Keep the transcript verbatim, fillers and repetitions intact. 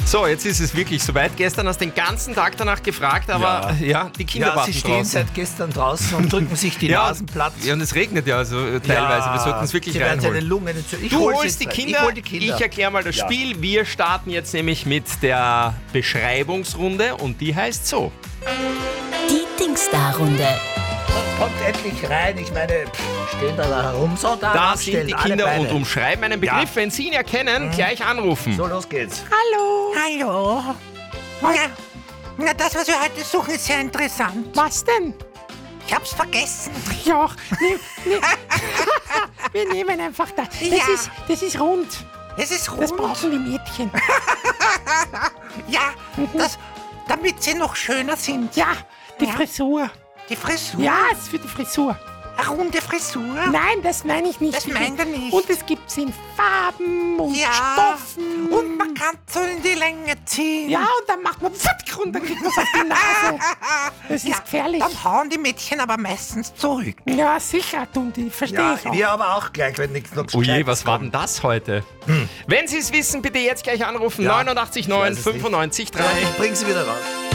So, jetzt ist es wirklich soweit. Gestern hast du den ganzen Tag danach gefragt, aber ja, ja die Kinder Ja, warten sie stehen draußen. seit gestern draußen und drücken sich die Ja, Nasen platt. Ja, und es regnet ja also äh, teilweise. Wir sollten es wirklich sie werden seine reinholen. Lungen entzünden. Ich Du hol's holst die jetzt rein. Kinder, Ich hol die Kinder. ich erkläre mal das Ja. Spiel. Wir starten jetzt nämlich mit der Beschreibungsrunde und die heißt so. Die Dingsda-Runde. Kommt endlich rein. Ich meine, pff, stehen da, da herum. So, da, Da aufstellen, sind die alle Kinder Beine. und umschreiben einen Begriff. Ja. Wenn Sie ihn erkennen, gleich anrufen. So, los geht's. Hallo. Hallo. Na, na, das, was wir heute suchen, ist sehr interessant. Was denn? Ich hab's vergessen. Ja, ne, ne. Wir nehmen einfach das. Das, Ja. ist, das ist rund. Es ist Das rund. brauchen die Mädchen. Ja, das, damit sie noch schöner sind. Ja, die Ja. Frisur. Die Frisur. Ja, es ist für die Frisur. Eine runde Frisur. Nein, das meine ich nicht. Das meint er nicht. Und es gibt in Farben und Ja. Stoffen. Und man kann so in die Länge ziehen. Ja, und dann macht man Pfack und dann kriegt man es auf die Nase. Das Ja, ist gefährlich. Dann hauen die Mädchen aber meistens zurück. Ja, sicher tun die. Verstehe Ja, ich auch. wir aber auch gleich, wenn nichts noch Oh je, Gescheites was war denn kommt. das heute? Wenn Sie es wissen, bitte jetzt gleich anrufen. Ja, neunundachtzig ich neun weiß es nicht. fünfundneunzig drei. Ja, ich bring sie wieder raus.